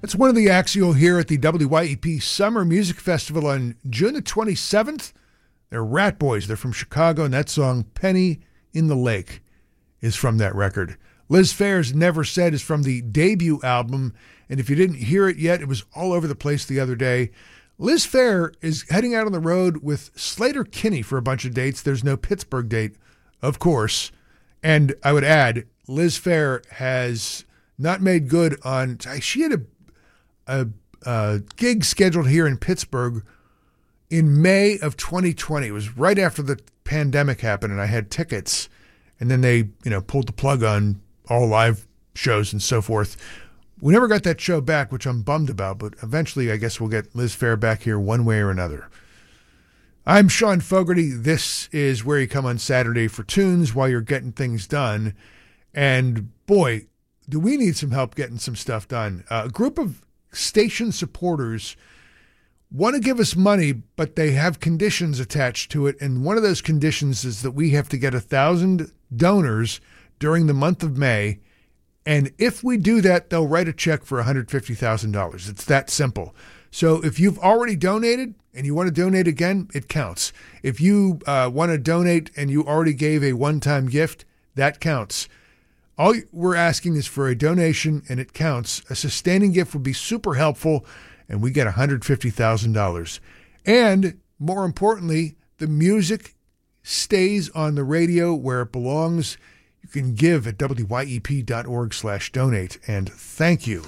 That's one of the acts you'll hear at the WYEP Summer Music Festival on June the 27th. They're Rat Boys. They're from Chicago, and that song, Penny in the Lake, is from that record. Liz Phair's Never Said is from the debut album, and if you didn't hear it yet, it was all over the place the other day. Liz Phair is heading out on the road with Sleater-Kinney for a bunch of dates. There's no Pittsburgh date, of course. And I would add, Liz Phair has not made good on... She had a gig scheduled here in Pittsburgh in May of 2020. It was right after the pandemic happened, and I had tickets. And then they, pulled the plug on all live shows and so forth. We never got that show back, which I'm bummed about, but eventually I guess we'll get Liz Phair back here one way or another. I'm Sean Fogarty. This is Where You Come on Saturday for tunes while you're getting things done. And boy, do we need some help getting some stuff done. A group of station supporters want to give us money, but they have conditions attached to it. And one of those conditions is that we have to get 1,000 donors during the month of May. And if we do that, they'll write a check for $150,000. It's that simple. So if you've already donated and you want to donate again, it counts. If you want to donate and you already gave a one-time gift, that counts. All we're asking is for a donation, and it counts. A sustaining gift would be super helpful, and we get $150,000. And more importantly, the music stays on the radio where it belongs. You can give at wyep.org/donate. And thank you.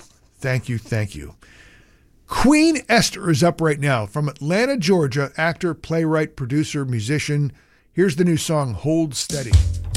Queen Esther is up right now. From Atlanta, Georgia, actor, playwright, producer, musician. Here's the new song, Hold Steady.